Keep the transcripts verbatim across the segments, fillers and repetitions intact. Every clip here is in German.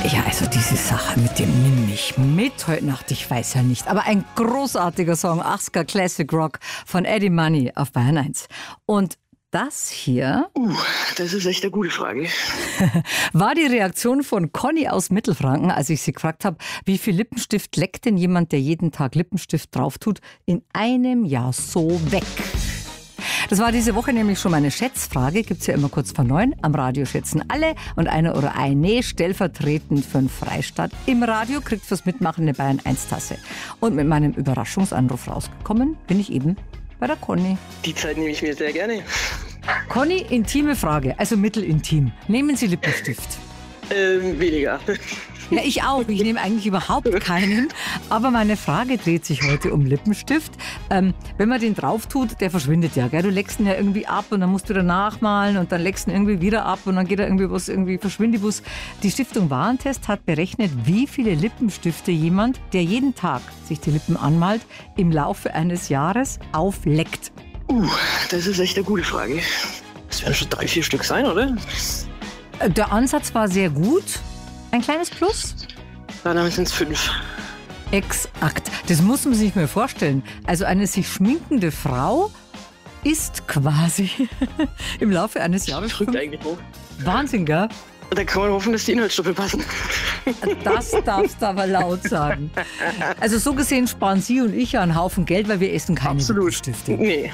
Ja, also diese Sache mit dem Nimm mich mit heute Nacht, ich weiß ja nicht. Aber ein großartiger Song, achtziger Classic Rock von Eddie Money auf Bayern eins. Und das hier Uh, das ist echt eine gute Frage. war die Reaktion von Conny aus Mittelfranken, als ich sie gefragt habe, wie viel Lippenstift leckt denn jemand, der jeden Tag Lippenstift drauf tut, in einem Jahr so weg? Das war diese Woche nämlich schon meine Schätzfrage. Gibt es ja immer kurz vor neun. Am Radio schätzen alle und einer oder eine stellvertretend für den Freistaat im Radio kriegt fürs Mitmachen eine Bayern eins Tasse. Und mit meinem Überraschungsanruf rausgekommen bin ich eben bei der Conny. Die Zeit nehme ich mir sehr gerne. Conny, intime Frage, also mittelintim. Nehmen Sie Lippenstift? Ähm, weniger. Ja, ich auch. Ich nehme eigentlich überhaupt keinen. Aber meine Frage dreht sich heute um Lippenstift. Ähm, wenn man den drauf tut, der verschwindet ja. Gell? Du leckst ihn ja irgendwie ab und dann musst du wieder nachmalen und dann leckst ihn irgendwie wieder ab und dann geht er irgendwie was, irgendwie verschwindibus. Die Stiftung Warentest hat berechnet, wie viele Lippenstifte jemand, der jeden Tag sich die Lippen anmalt, im Laufe eines Jahres aufleckt. Uh, das ist echt eine gute Frage. Das werden schon drei, vier Stück sein, oder? Der Ansatz war sehr gut. Ein kleines Plus? Dann sind es fünf. Exakt. Das muss man sich mal vorstellen. Also eine sich schminkende Frau ist quasi im Laufe eines Jahres... Drückt eigentlich hoch. Wahnsinn, gell? Da kann man hoffen, dass die Inhaltsstoffe passen. Das darfst du aber laut sagen. Also so gesehen sparen Sie und ich ja einen Haufen Geld, weil wir essen keine Absolut. Stifte. Nee.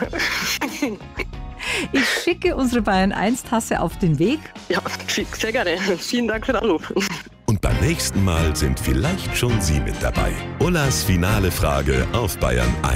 Ich schicke unsere Bayern eins Tasse auf den Weg. Ja, sehr gerne. Vielen Dank für den Anruf. Und beim nächsten Mal sind vielleicht schon Sie mit dabei. Ullas finale Frage auf Bayern eins.